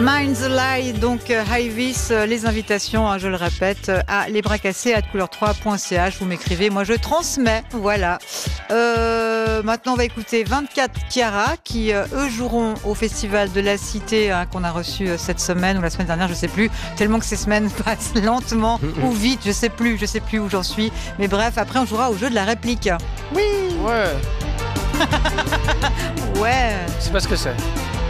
Mind the Lie, donc Hyvis, les invitations, je le répète, à lesbrascassés@couleur3.ch. Vous m'écrivez, moi je transmets, voilà. Maintenant on va écouter 24 Chiara qui eux joueront au Festival de la Cité qu'on a reçu cette semaine ou la semaine dernière, je sais plus, tellement que ces semaines passent lentement ou vite, je sais plus où j'en suis. Mais bref, après on jouera au jeu de la réplique. Oui. Ouais. Ouais. Je sais pas ce que c'est.